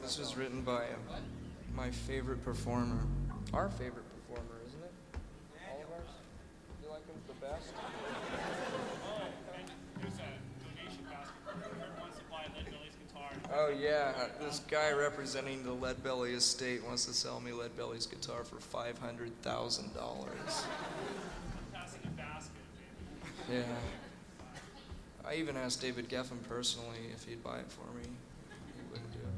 This was written by my favorite performer. Our favorite performer, isn't it? All of ours? You like him the best? And there's a donation basket for whoever wants to buy Lead Belly's guitar. Oh yeah, this guy representing the Lead Belly estate wants to sell me Lead Belly's guitar for $500,000. I'm passing a basket, baby. Yeah. I even asked David Geffen personally if he'd buy it for me. He wouldn't do it.